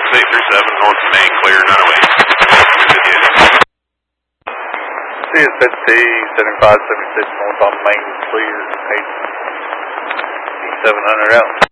6837, north of main, clear, 908. CSFT 7576, north on main, clear, 700 out.